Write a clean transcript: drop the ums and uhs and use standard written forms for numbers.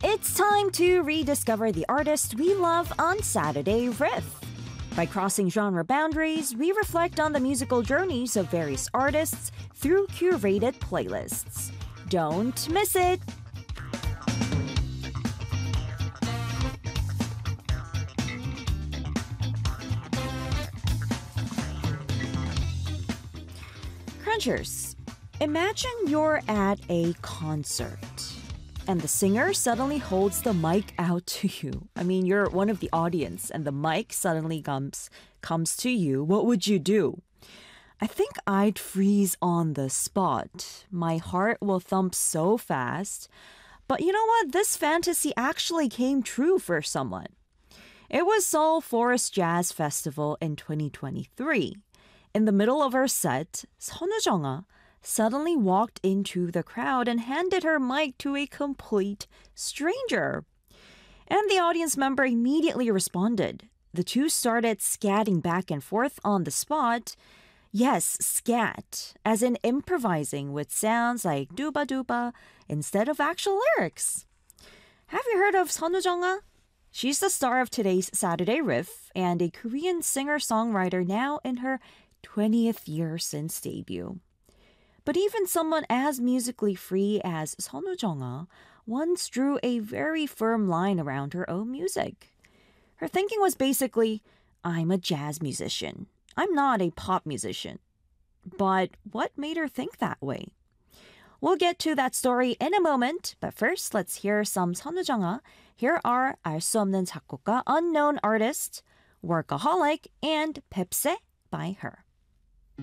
It's time to rediscover the artist we love on Saturday Riff. By crossing genre boundaries, we reflect on the musical journeys of various artists through curated playlists. Don't miss it! Crunchers, imagine you're at a concert and the singer suddenly holds the mic out to you. I mean, you're one of the audience and the mic suddenly comes to you. What would you do? I think I'd freeze on the spot. My heart will thump so fast. But you know what? This fantasy actually came true for someone. It was Seoul Forest Jazz Festival in 2023. In the middle of her set, 선우정아 suddenly walked into the crowd and handed her mic to a complete stranger. And the audience member immediately responded. The two started scatting back and forth on the spot. Yes, scat, as in improvising with sounds like duba duba instead of actual lyrics. Have you heard of 선우정아? She's the star of today's Saturday Riff and a Korean singer-songwriter now in her 20th year since debut. But even someone as musically free as 선우정아 once drew a very firm line around her own music. Her thinking was basically, I'm a jazz musician. I'm not a pop musician. But what made her think that way? We'll get to that story in a moment, but first let's hear some 선우정아. Here are 알 수 없는 작곡가, Unknown Artist, Workaholic, and Pepse by her.